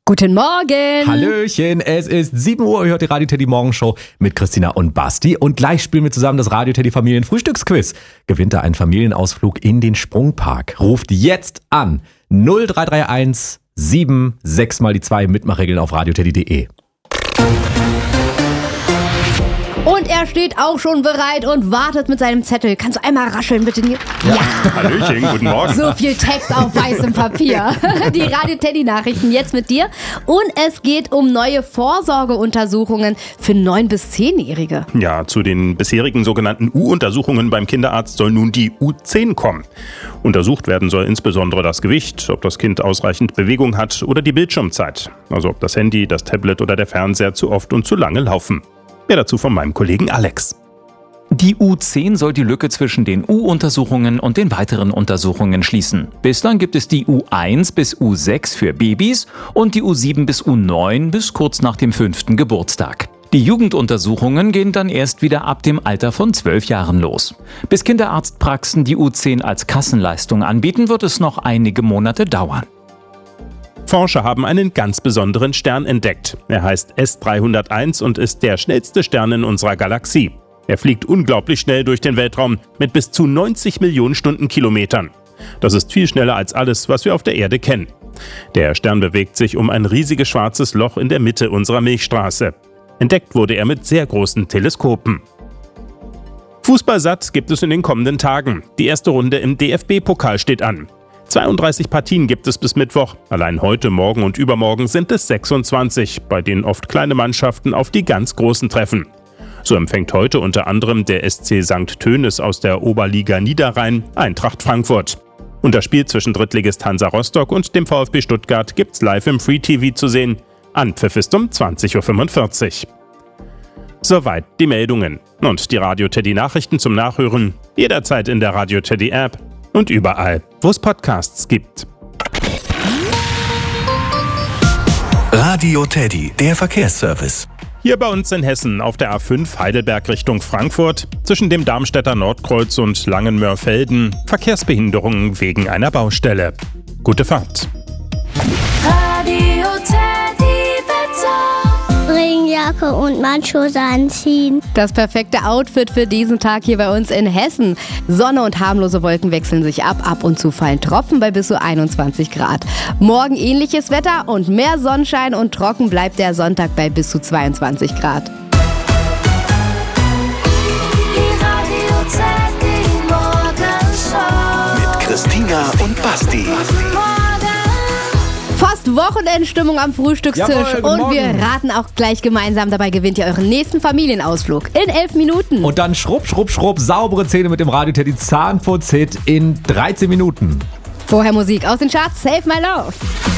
Guten Morgen! Hallöchen, es ist 7 Uhr, ihr hört die Radio Teddy Morgenshow mit Christina und Basti und gleich spielen wir zusammen das Radio Teddy Familien Frühstücksquiz. Gewinnt da einen Familienausflug in den Sprungpark. Ruft jetzt an 0331 76 mal die 2 Mitmachregeln auf radioteddy.de. Und er steht auch schon bereit und wartet mit seinem Zettel. Kannst du einmal rascheln, bitte? Ja. Hallöchen, guten Morgen. So viel Text auf weißem Papier. Die Radio-Teddy-Nachrichten jetzt mit dir. Und es geht um neue Vorsorgeuntersuchungen für 9- bis 10-Jährige. Ja, zu den bisherigen sogenannten U-Untersuchungen beim Kinderarzt soll nun die U10 kommen. Untersucht werden soll insbesondere das Gewicht, ob das Kind ausreichend Bewegung hat oder die Bildschirmzeit. Also ob das Handy, das Tablet oder der Fernseher zu oft und zu lange laufen. Mehr dazu von meinem Kollegen Alex. Die U10 soll die Lücke zwischen den U-Untersuchungen und den weiteren Untersuchungen schließen. Bislang gibt es die U1 bis U6 für Babys und die U7 bis U9 bis kurz nach dem 5. Geburtstag. Die Jugenduntersuchungen gehen dann erst wieder ab dem Alter von 12 Jahren los. Bis Kinderarztpraxen die U10 als Kassenleistung anbieten, wird es noch einige Monate dauern. Forscher haben einen ganz besonderen Stern entdeckt. Er heißt S301 und ist der schnellste Stern in unserer Galaxie. Er fliegt unglaublich schnell durch den Weltraum mit bis zu 90 Millionen Stundenkilometern. Das ist viel schneller als alles, was wir auf der Erde kennen. Der Stern bewegt sich um ein riesiges schwarzes Loch in der Mitte unserer Milchstraße. Entdeckt wurde er mit sehr großen Teleskopen. Fußballsatt gibt es in den kommenden Tagen. Die erste Runde im DFB-Pokal steht an. 32 Partien gibt es bis Mittwoch. Allein heute, morgen und übermorgen sind es 26, bei denen oft kleine Mannschaften auf die ganz Großen treffen. So empfängt heute unter anderem der SC St. Tönis aus der Oberliga Niederrhein Eintracht Frankfurt. Und das Spiel zwischen Drittligist Hansa Rostock und dem VfB Stuttgart gibt's live im Free TV zu sehen. Anpfiff ist um 20.45 Uhr. Soweit die Meldungen. Und die Radio Teddy Nachrichten zum Nachhören jederzeit in der Radio Teddy App. Und überall, wo es Podcasts gibt. Radio Teddy, der Verkehrsservice. Hier bei uns in Hessen auf der A5 Heidelberg Richtung Frankfurt zwischen dem Darmstädter Nordkreuz und Langenmörfelden Verkehrsbehinderungen wegen einer Baustelle. Gute Fahrt. Radio Teddy Wetter. Regenjacke und Matschhose anziehen. Das perfekte Outfit für diesen Tag hier bei uns in Hessen. Sonne und harmlose Wolken wechseln sich ab. Ab und zu fallen Tropfen bei bis zu 21 Grad. Morgen ähnliches Wetter und mehr Sonnenschein und trocken bleibt der Sonntag bei bis zu 22 Grad. Die Radio Teddy Morgenshow. Mit Christina und Basti. Fast Wochenendstimmung am Frühstückstisch. Jawohl, guten und Morgen. wir raten auch gleich gemeinsam. Dabei gewinnt ihr euren nächsten Familienausflug in 11 Minuten. Und dann schrupp, schrupp, schrupp, saubere Zähne mit dem Radio Teddy Zahnputz-Hit in 13 Minuten. Vorher Musik aus den Charts. Save My Love.